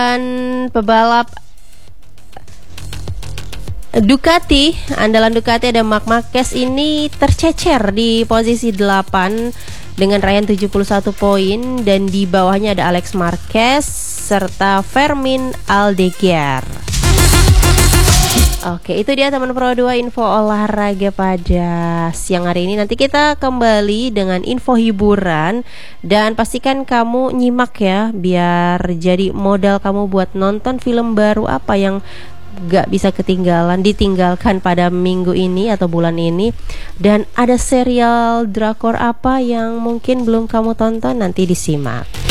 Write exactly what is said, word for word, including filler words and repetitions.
Dan pebalap Ducati, andalan Ducati ada Marc Marquez ini tercecer di posisi delapan dengan raihan tujuh puluh satu poin, dan di bawahnya ada Alex Marquez serta Fermin Aldeguer. Oke, itu dia teman Pro dua info olahraga pada siang hari ini. Nanti kita kembali dengan info hiburan, dan pastikan kamu nyimak ya, biar jadi modal kamu buat nonton film baru apa yang gak bisa ketinggalan, ditinggalkan pada minggu ini atau bulan ini. Dan ada serial drakor apa yang mungkin belum kamu tonton, nanti disimak.